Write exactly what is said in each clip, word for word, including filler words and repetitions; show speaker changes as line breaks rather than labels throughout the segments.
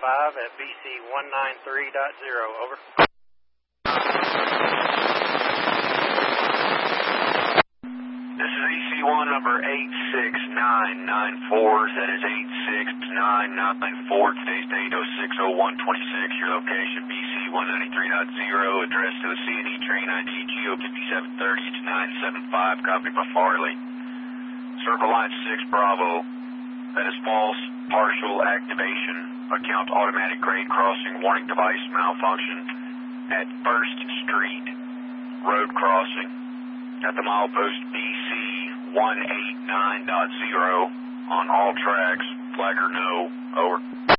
five at B C one nine three dot zero, over.
This is E C one number eight six nine nine four, that is eight six nine nine four, today's date oh six oh one twenty-six, your location B C one ninety-three dot zero, address to the C and E train I D G O fifty-seven thirty to nine seven five, copied by Farley. Circle line six Bravo, that is false partial activation, account automatic grade crossing, warning device malfunction at First Street, road crossing at the milepost B C one eighty-nine dot zero on all tracks, flagger no, over.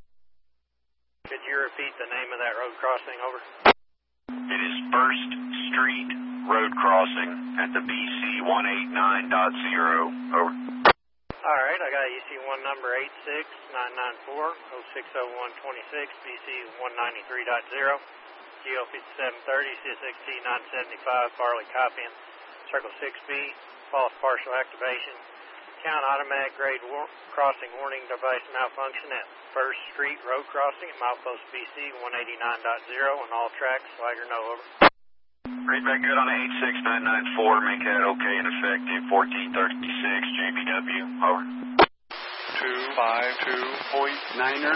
Could you repeat the name of that road crossing, over?
It is First Street road crossing at the B C one eighty-nine dot zero, over.
Alright, I got E C one number eight six nine nine four, oh six oh one twenty-six, B C one ninety-three dot zero, G O fifty-seven thirty, C S X T nine seventy-five, Farley copying. Circle six B, false partial activation, count automatic grade war crossing warning device malfunction at First Street road crossing at milepost B C one eighty-nine dot zero on all tracks, flagger no, over.
Read back good on eight six nine nine four, make that okay and effective fourteen thirty-six, J B W, over.
two five two point niner.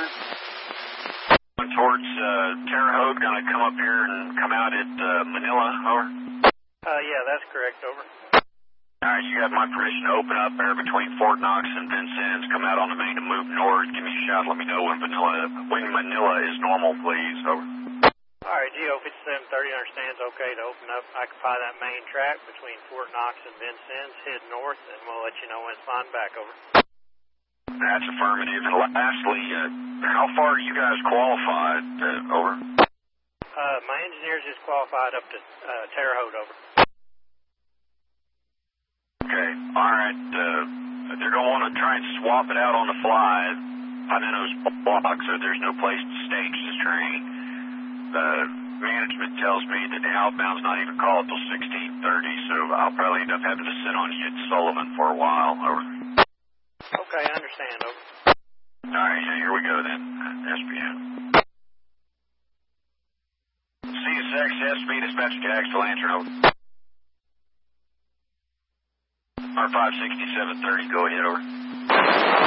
Towards uh, Terre Haute, gonna come up here and come out at uh, Manila, over.
Uh, yeah, that's correct, over.
Alright, you got my permission to open up there between Fort Knox and Vincennes, come out on the main and move north, give me a shout, let me know when Manila, when Manila is normal, please, over.
Alright, G O fifty-seven thirty understands okay to open up, occupy that main track between Fort Knox and Vincennes, head north, and we'll let you know when it's flying back, over.
That's affirmative. And lastly, uh, how far are you guys qualified, uh, over?
Uh, my engineers is qualified up to uh, Terre Haute, over.
Okay, alright, uh, they're going to want to try and swap it out on the fly. Paneno's blocked, so there's no place to stage this train. Uh, management tells me that the outbound's not even called till sixteen thirty, so I'll probably end up having to sit on you at Sullivan for a while, over.
Okay, I understand, over.
Alright, yeah, here we go then, S P M. C S X, S P, dispatch to Axel Lantern, over. R five sixty-seven thirty, go ahead, over.